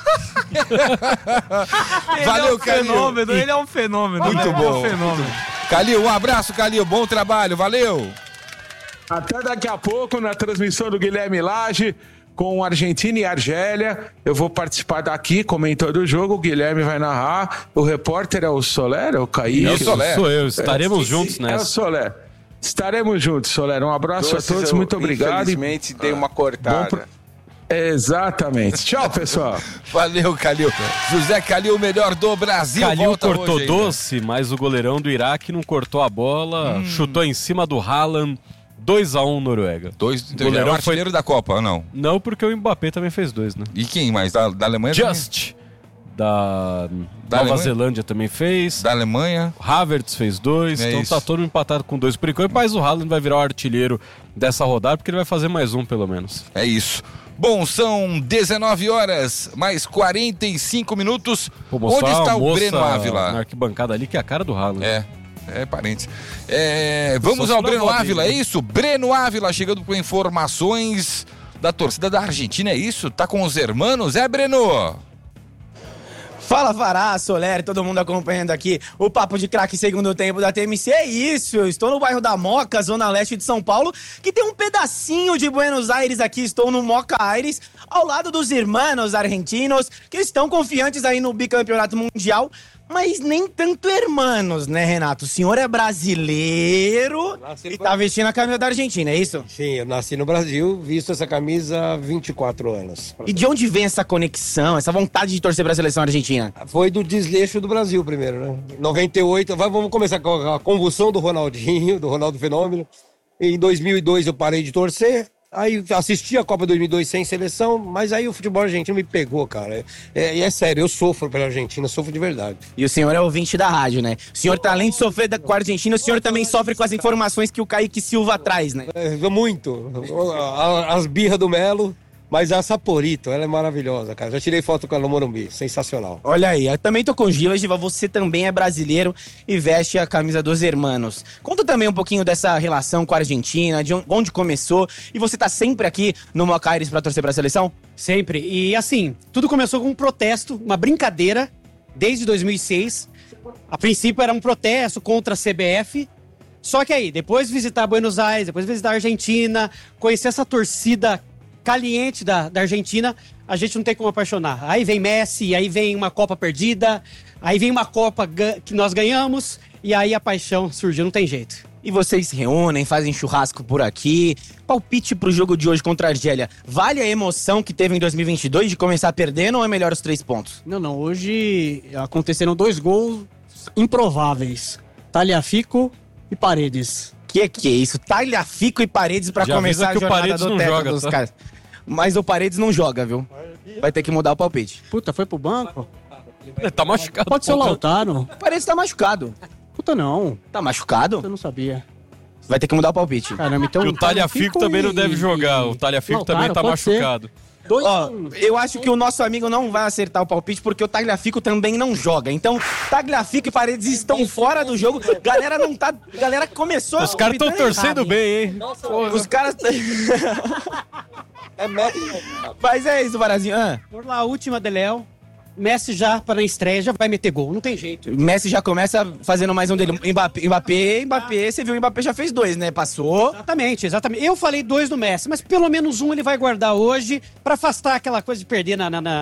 Valeu, Calil. Ele é um fenômeno. Muito bom. É um fenômeno. Calil, um abraço, Calil. Bom trabalho, valeu. Até daqui a pouco, na transmissão do Guilherme Lage, com Argentina e Argélia. Eu vou participar daqui, comentando o jogo. O Guilherme vai narrar. O repórter é o Soler, é o Kaique? É o Soler. Sou eu, estaremos juntos É o nessa. Soler. Estaremos juntos, Soler. Um abraço a todos, muito obrigado. Infelizmente dei uma cortada. Exatamente. Tchau, pessoal. Valeu, Calil. José Calil, o melhor do Brasil. Calil volta cortou hoje, doce, mas o goleirão do Iraque não cortou a bola, chutou em cima do Haaland, 2-1 Noruega. O goleirão artilheiro da Copa, ou não? Não, porque o Mbappé também fez 2, né? E quem mais? Da Alemanha? Just, da Nova Alemanha? Zelândia também fez. Da Alemanha. O Havertz fez 2, É então isso. tá todo mundo empatado com 2 por enquanto, mas o Haaland vai virar o artilheiro dessa rodada, porque ele vai fazer mais um, pelo menos. É isso. Bom, são 19 horas, mais 45 minutos. Vou mostrar Onde está a o moça Breno Ávila? na arquibancada ali, que é a cara do Haaland. É parente. Vamos Só ao se Breno levou Ávila, é dele, né? isso? Breno Ávila chegando com informações da torcida da Argentina, é isso? Tá com os hermanos? Breno? Fala, Fará, Soler, todo mundo acompanhando aqui o Papo de Craque segundo tempo da TMC. É isso, eu estou no bairro da Moca, zona leste de São Paulo, que tem um pedacinho de Buenos Aires aqui. Estou no Moca Aires, ao lado dos irmãos argentinos, que estão confiantes aí no bicampeonato mundial, mas nem tanto hermanos, né, Renato? O senhor é brasileiro e tá vestindo a camisa da Argentina, é isso? Sim, eu nasci no Brasil, visto essa camisa há 24 anos. E de onde vem essa conexão, essa vontade de torcer pra seleção argentina? Foi do desleixo do Brasil primeiro, né? 98, vamos começar com a convulsão do Ronaldinho, do Ronaldo Fenômeno. Em 2002 eu parei de torcer, aí assisti a Copa 2002 sem seleção, mas aí o futebol argentino me pegou, cara. É sério, eu sofro pela Argentina, sofro de verdade. E o senhor é ouvinte da rádio, né? O senhor, além de sofrer com a Argentina, o senhor também sofre com as informações que o Kaique Silva traz, né? Muito. As birras do Melo, mas a Saporito, ela é maravilhosa, cara. Já tirei foto com ela no Morumbi, sensacional. Olha aí, eu também tô com o Giva. Giva, você também é brasileiro e veste a camisa dos hermanos. Conta também um pouquinho dessa relação com a Argentina, de onde começou. E você tá sempre aqui no Moca Aires pra torcer pra seleção? Sempre. E assim, tudo começou com um protesto, uma brincadeira, desde 2006. A princípio era um protesto contra a CBF. Só que aí, depois de visitar Buenos Aires, depois de visitar a Argentina, conhecer essa torcida caliente da Argentina, a gente não tem como apaixonar. Aí vem Messi, aí vem uma Copa perdida, aí vem uma Copa que nós ganhamos, e aí a paixão surgiu, não tem jeito. E vocês se reúnem, fazem churrasco por aqui. Palpite pro jogo de hoje contra a Argélia. Vale a emoção que teve em 2022 de começar perdendo ou é melhor os 3 pontos? Não, hoje aconteceram 2 gols improváveis. Talhafico e Paredes. Que é isso? Talhafico e Paredes pra Já começar a avisa que o jornada Paredes do não teto joga, dos tá? caras. Mas o Paredes não joga, viu? Vai ter que mudar o palpite. Puta, foi pro banco? Ele tá machucado. Pode ser o pô. Lautaro. O Paredes tá machucado. Puta, não. Tá machucado? Eu não sabia. Vai ter que mudar o palpite. Caramba, então... E o Talhafico também não deve jogar. O Talhafico Lautaro, também tá pode ser. machucado. Ó, eu acho que o nosso amigo não vai acertar o palpite porque o Tagliafico também não joga. Então, Tagliafico e Paredes estão fora do jogo. Galera não tá. Galera começou. Os caras estão optando torcendo errado, bem, hein? Os caras. Mas é isso, Varazinho. Por lá, a última de Léo. Messi já, para a estreia, já vai meter gol, não tem jeito. Messi já começa fazendo mais um dele. Mbappé, você viu, o Mbappé já fez 2, né? Passou. Exatamente. Eu falei 2 do Messi, mas pelo menos um ele vai guardar hoje para afastar aquela coisa de perder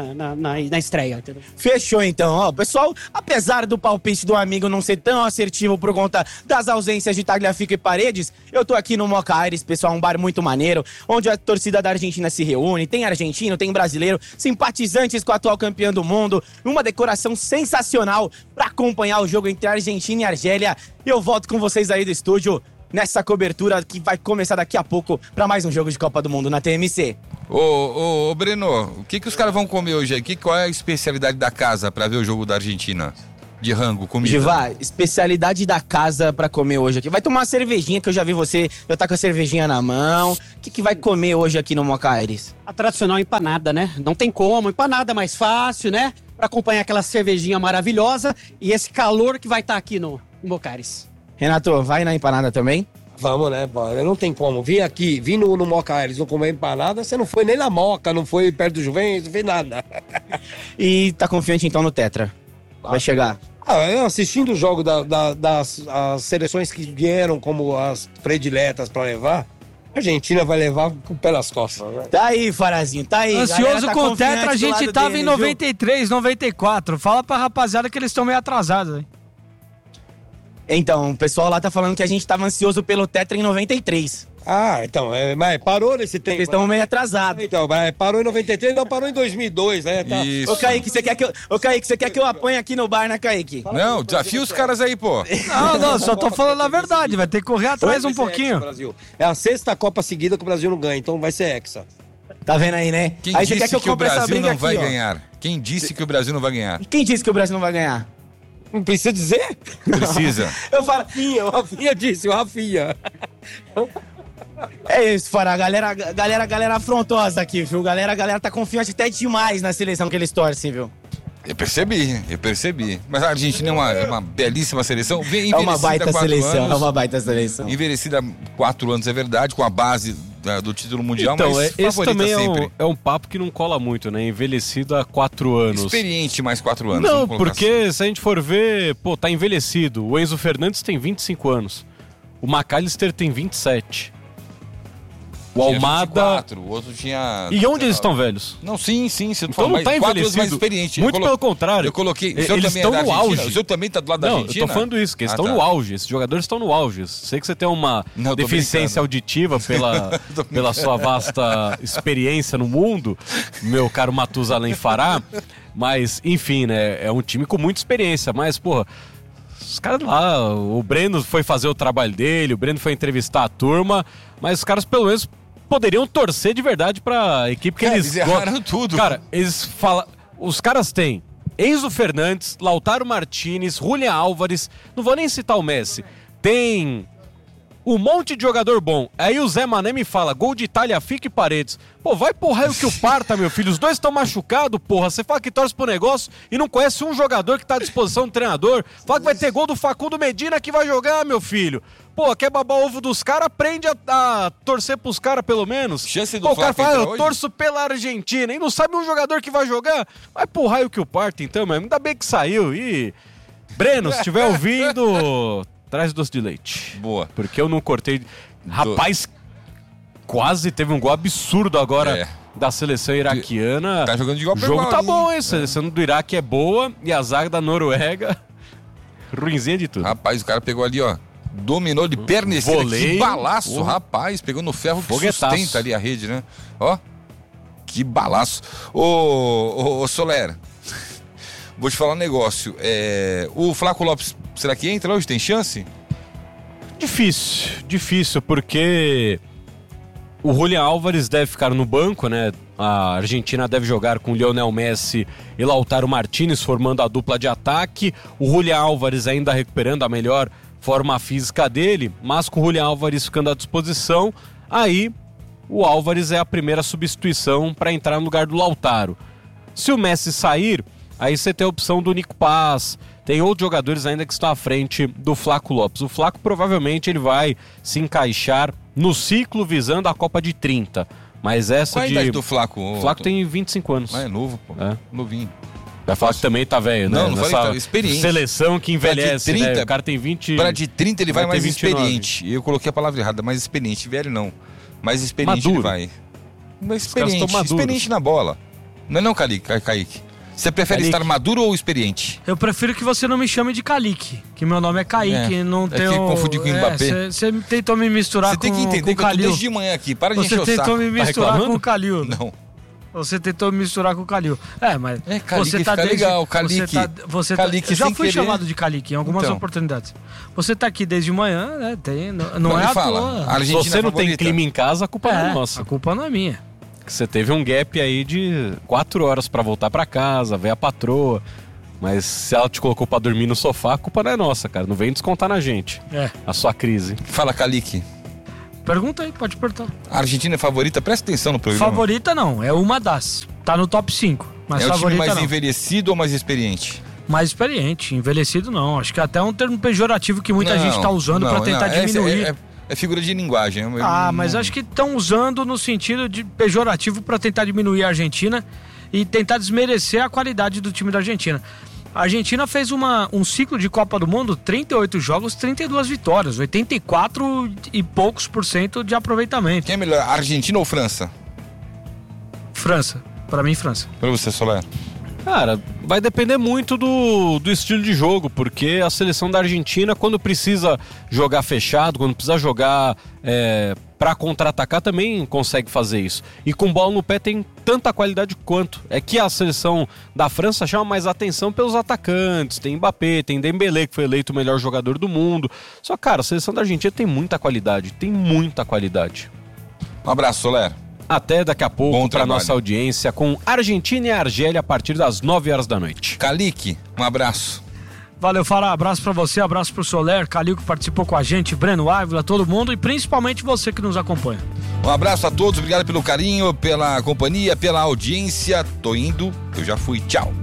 na estreia, entendeu? Fechou então, ó. Pessoal, apesar do palpite do amigo não ser tão assertivo por conta das ausências de Tagliafico e Paredes, eu tô aqui no Moca Aires, pessoal, um bar muito maneiro, onde a torcida da Argentina se reúne, tem argentino, tem brasileiro, simpatizantes com o atual campeão do mundo, uma decoração sensacional para acompanhar o jogo entre Argentina e Argélia. Eu volto com vocês aí do estúdio nessa cobertura que vai começar daqui a pouco para mais um jogo de Copa do Mundo na TMC. Ô Breno, o que os caras vão comer hoje aí? Qual é a especialidade da casa para ver o jogo da Argentina? De rango, comida. Givá, especialidade da casa pra comer hoje aqui. Vai tomar uma cervejinha, que eu já vi você, já tá com a cervejinha na mão. O que vai comer hoje aqui no Moca Aires? A tradicional empanada, né? Não tem como, empanada mais fácil, né? Pra acompanhar aquela cervejinha maravilhosa e esse calor que vai estar aqui no Moca Aires. Renato, vai na empanada também? Vamos, né? Não tem como. Vim no Moca Aires, não comer empanada, você não foi nem na Moca, não foi perto do Juventus, não fez nada. E tá confiante então no Tetra? Vai chegar? Assistindo o jogo das seleções que vieram como as prediletas pra levar, a Argentina vai levar com o pé nas costas. Né? Tá aí, Farazinho, tá aí. Ansioso tá com o Tetra, a gente tava deles, em 93, 94. Fala pra rapaziada que eles estão meio atrasados aí. Então, o pessoal lá tá falando que a gente tava ansioso pelo Tetra em 93. Então, mas parou nesse tempo. Eles estão meio atrasados. Então, parou em 93, não parou em 2002, né? Tá. Isso. Ô, Kaique, você quer que eu aponhe aqui no bar, né, Kaique? Não, desafia os caras aí, pô. Não, só tô falando a verdade. Vai ter que correr atrás um pouquinho. Brasil. É a 6ª Copa seguida que o Brasil não ganha, então vai ser hexa. Tá vendo aí, né? Quem aí você disse quer que eu o compre essa Brasil briga não aqui, vai ó. ganhar? Quem disse que o Brasil não vai ganhar? Quem disse que o Brasil não vai ganhar? Não precisa dizer? Precisa. Eu falo... O Rafinha disse, o Rafinha. É isso, Fará. Galera afrontosa aqui, viu? Galera tá confiante até demais na seleção que eles torcem, viu? Eu percebi. Mas a Argentina é uma belíssima seleção. É uma baita seleção, Envelhecida há 4 anos, é verdade, com a base do título mundial, então, mas esse também sempre. é um papo que não cola muito, né? Envelhecido há 4 anos. Experiente mais 4 anos. Não, porque se a gente for ver, tá envelhecido. O Enzo Fernandes tem 25 anos. O McAllister tem 27. O Almada... 24, o outro tinha... E onde eles estão velhos? Não, sim, você então não tá 4 anos envelhecido. mais experiente. Muito pelo contrário. Eu coloquei... Eles estão no auge. O senhor também tá do lado da Argentina? Não, eu tô falando isso, que eles estão no auge. Esses jogadores estão no auge. Sei que você tem uma deficiência auditiva pela sua vasta experiência no mundo, meu caro Matusalém Fará, mas, enfim, né, é um time com muita experiência, mas, porra, os caras lá, o Breno foi fazer o trabalho dele, o Breno foi entrevistar a turma, mas os caras pelo menos poderiam torcer de verdade pra equipe que eles erraram tudo. Cara, eles falam... Os caras têm Enzo Fernandes, Lautaro Martinez, Julián Álvares, não vou nem citar o Messi. Tem um monte de jogador bom. Aí o Zé Mané me fala, gol de Tagliafico e Paredes. Pô, vai porra o que o parta, meu filho. Os dois estão machucados, porra. Você fala que torce pro negócio e não conhece um jogador que tá à disposição do treinador. Fala que vai ter gol do Facundo Medina que vai jogar, meu filho. Pô, quer babar o ovo dos caras? Aprende a torcer pros caras, pelo menos. Chance do Pô, o cara fala, eu hoje? torço pela Argentina. E não sabe um jogador que vai jogar? Vai porra o que o parta, então, mesmo. Ainda bem que saiu. E... Breno, se estiver ouvindo... Traz doce de leite. Boa. Porque eu não cortei. Rapaz, quase teve um gol absurdo agora da seleção iraquiana. Tá jogando de igual O pra jogo igual, tá hein? bom, hein? A seleção do Iraque é boa e a zaga da Noruega, ruinzinha de tudo. Rapaz, o cara pegou ali, ó. Dominou de perna esquerda. Voleio. Que balaço, rapaz. Pegou no ferro que Foguetaço. sustenta ali a rede, né? Ó. Que balaço. Ô Soler. Vou te falar um negócio. O Flaco Lopes, será que entra hoje? Tem chance? Difícil, porque o Julián Álvares deve ficar no banco, né? A Argentina deve jogar com Lionel Messi e Lautaro Martinez formando a dupla de ataque. O Julián Álvares ainda recuperando a melhor forma física dele, mas com o Julián Álvares ficando à disposição, aí o Álvares é a primeira substituição para entrar no lugar do Lautaro. Se o Messi sair, aí você tem a opção do Nico Paz, tem outros jogadores ainda que estão à frente do Flaco Lopes. O Flaco provavelmente ele vai se encaixar no ciclo visando a Copa de 30. Mas essa Qual a idade do Flaco? O Flaco tem 25 anos. Ah, é novo, pô. É. Novinho. Vai falar que também tá velho, né? Não falei que tá experiente. Seleção que envelhece, 30, né? O cara tem 20... Para de 30 ele vai mais 29. experiente. Eu coloquei a palavra errada, mais experiente. Velho não. Mais experiente Maduro. ele vai. Mais Os caras experiente. estão maduros. Experiente na bola. Não, Kaique. Você prefere Kaique. estar maduro ou experiente? Eu prefiro que você não me chame de Kaique, que meu nome é Kaique, não que tenho... confundi com o Mbappé. Você tentou me misturar Você com tem que entender com que eu tô Kalil. desde de manhã aqui. Para de Você encher o saco. tentou me misturar reclamando? com o Kalil. Não. Você tentou me misturar com o Kalil. Mas Kaique você tá fica desde... legal, Kaique. Você Kaique eu já sem fui querer. chamado de Kaique em algumas Então. oportunidades. Você tá aqui desde manhã, né? Não é me à fala. toa. A Argentina Se você não tem favorita. clima em casa, a culpa não é nossa. A culpa não é minha. Você teve um gap aí de 4 horas pra voltar pra casa, ver a patroa. Mas se ela te colocou pra dormir no sofá, a culpa não é nossa, cara. Não vem descontar na gente. A sua crise. Fala, Kaique. Pergunta aí, pode perguntar. A Argentina é favorita? Presta atenção no programa. Favorita não, é uma das. Tá no top 5. Mas É o time favorita mais não. envelhecido ou mais experiente? Mais experiente, envelhecido não. Acho que até é um termo pejorativo que muita gente tá usando pra tentar diminuir. É figura de linguagem. Mas acho que estão usando no sentido de pejorativo pra tentar diminuir a Argentina e tentar desmerecer a qualidade do time da Argentina. A Argentina fez um ciclo de Copa do Mundo, 38 jogos, 32 vitórias, 84 e poucos % de aproveitamento. Quem é melhor, Argentina ou França? França, pra mim França. Pra você, Soler. Cara, vai depender muito do estilo de jogo, porque a seleção da Argentina, quando precisa jogar fechado, quando precisa jogar pra contra-atacar, também consegue fazer isso. E com bola no pé tem tanta qualidade quanto. É que a seleção da França chama mais atenção pelos atacantes. Tem Mbappé, tem Dembélé, que foi eleito o melhor jogador do mundo. Só, cara, a seleção da Argentina tem muita qualidade. Um abraço, Soler. Até daqui a pouco Bom para trabalho. nossa audiência com Argentina e Argélia a partir das 9 horas da noite. Kaique, um abraço. Valeu, Fará. Abraço pra você, abraço pro Soler, Kalil que participou com a gente, Breno Ávila, todo mundo e principalmente você que nos acompanha. Um abraço a todos, obrigado pelo carinho, pela companhia, pela audiência. Tô indo, eu já fui, tchau.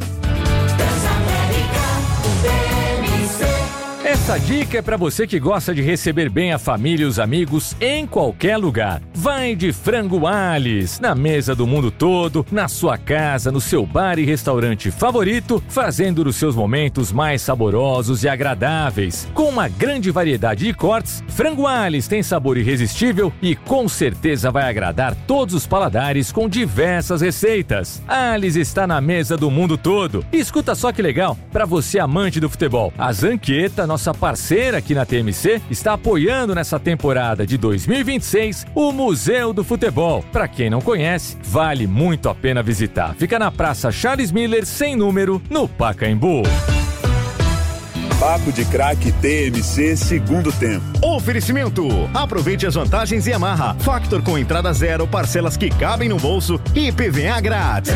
Essa dica é para você que gosta de receber bem a família e os amigos em qualquer lugar. Vai de Frango Alice, na mesa do mundo todo, na sua casa, no seu bar e restaurante favorito, fazendo os seus momentos mais saborosos e agradáveis. Com uma grande variedade de cortes, Frango Alice tem sabor irresistível e com certeza vai agradar todos os paladares com diversas receitas. Alice está na mesa do mundo todo. E escuta só que legal, para você amante do futebol, a Zanqueta, nossa parceira aqui na TMC, está apoiando nessa temporada de 2026 o Museu do Futebol. Para quem não conhece, vale muito a pena visitar. Fica na Praça Charles Miller, sem número, no Pacaembu. Papo de Craque TMC segundo tempo. Oferecimento. Aproveite as vantagens Yamaha. Factor com entrada zero, parcelas que cabem no bolso e PVA grátis.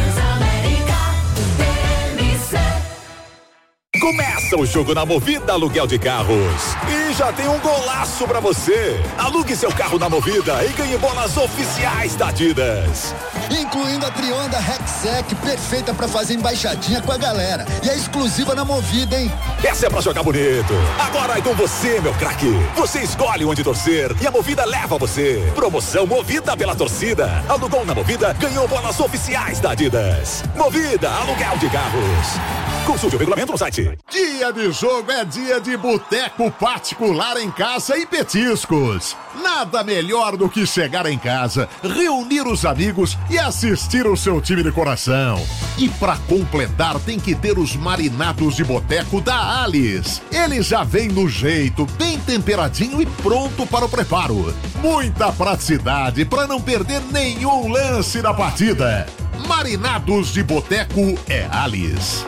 Começa o jogo na Movida Aluguel de Carros. E já tem um golaço pra você. Alugue seu carro na Movida e ganhe bolas oficiais da Adidas. Incluindo a Trionda Rexec, perfeita pra fazer embaixadinha com a galera. E é exclusiva na Movida, hein? Essa é pra jogar bonito. Agora é com você, meu craque. Você escolhe onde torcer e a Movida leva você. Promoção Movida pela torcida. Alugou na Movida, ganhou bolas oficiais da Adidas. Movida Aluguel de Carros. Consulte o regulamento no site. Dia de jogo é dia de boteco particular em casa e petiscos. Nada melhor do que chegar em casa, reunir os amigos e assistir o seu time de coração. E pra completar tem que ter os marinados de boteco da Alice. Ele já vem no jeito, bem temperadinho e pronto para o preparo. Muita praticidade para não perder nenhum lance da partida. Marinados de boteco é Alice.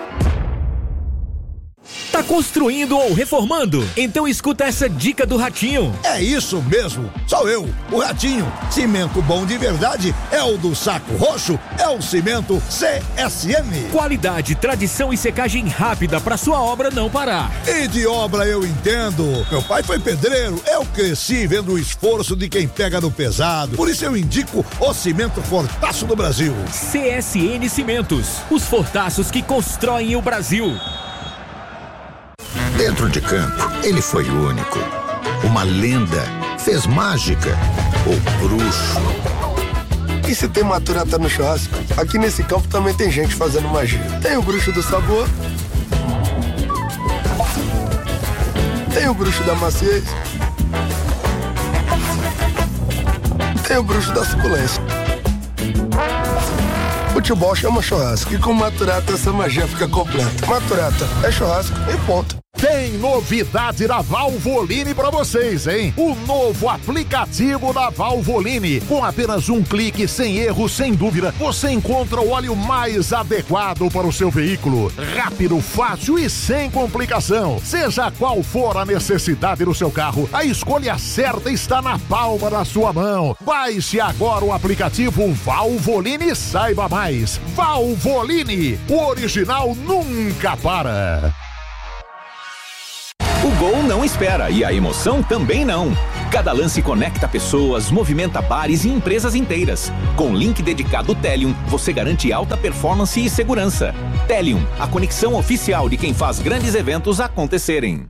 Tá construindo ou reformando? Então escuta essa dica do Ratinho. É isso mesmo, sou eu, o Ratinho. Cimento bom de verdade é o do Saco Roxo, é o cimento CSM. Qualidade, tradição e secagem rápida pra sua obra não parar. E de obra eu entendo. Meu pai foi pedreiro, eu cresci vendo o esforço de quem pega no pesado. Por isso eu indico o cimento Fortaço do Brasil. CSN Cimentos, os fortaços que constroem o Brasil. Dentro de campo, ele foi único. Uma lenda, fez mágica, ou bruxo. E se tem maturata no churrasco, aqui nesse campo também tem gente fazendo magia. Tem o bruxo do sabor, tem o bruxo da maciez, tem o bruxo da suculência. Futebol chama churrasco e com maturata essa magia fica completa. Maturata é churrasco e ponto. Tem novidade da Valvoline pra vocês, hein? O novo aplicativo da Valvoline. Com apenas um clique, sem erro, sem dúvida, você encontra o óleo mais adequado para o seu veículo. Rápido, fácil e sem complicação. Seja qual for a necessidade do seu carro, a escolha certa está na palma da sua mão. Baixe agora o aplicativo Valvoline e saiba mais. Valvoline, o original nunca para. O gol não espera e a emoção também não. Cada lance conecta pessoas, movimenta bares e empresas inteiras. Com link dedicado Telium, você garante alta performance e segurança. Telium, a conexão oficial de quem faz grandes eventos acontecerem.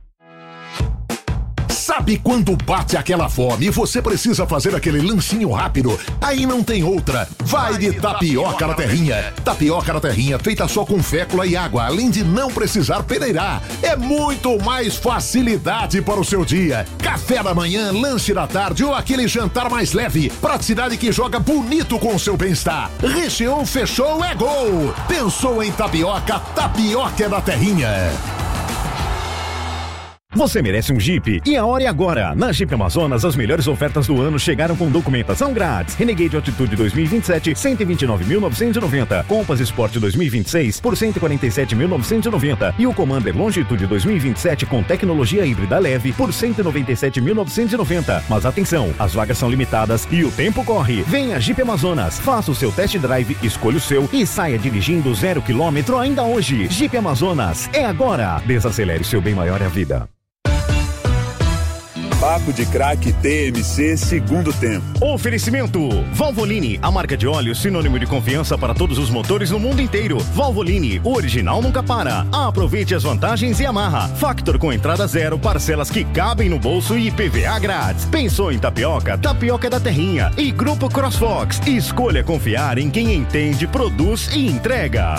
Sabe quando bate aquela fome e você precisa fazer aquele lanchinho rápido? Aí não tem outra. Vai de tapioca na terrinha. Tapioca na terrinha feita só com fécula e água, além de não precisar peneirar. É muito mais facilidade para o seu dia. Café da manhã, lanche da tarde ou aquele jantar mais leve. Praticidade que joga bonito com o seu bem-estar. Recheou, fechou, é gol. Pensou em tapioca, tapioca é na terrinha. Você merece um Jeep e a hora é agora. Na Jeep Amazonas, as melhores ofertas do ano chegaram com documentação grátis. Renegade Altitude 2027, 129.990. Compass Sport 2026 por 147.990. E o Commander Longitude 2027 com tecnologia híbrida leve por 197.990. Mas atenção, as vagas são limitadas e o tempo corre. Venha Jeep Amazonas, faça o seu test drive, escolha o seu e saia dirigindo 0 km ainda hoje. Jeep Amazonas, é agora. Desacelere, seu bem maior é a vida. Papo de Craque TMC segundo tempo. Oferecimento Valvoline, a marca de óleo sinônimo de confiança para todos os motores no mundo inteiro. Valvoline, o original nunca para. Aproveite as vantagens e amarra. Factor com entrada zero, parcelas que cabem no bolso e IPVA grátis. Pensou em tapioca? Tapioca é da terrinha. E Grupo CrossFox, escolha confiar em quem entende, produz e entrega.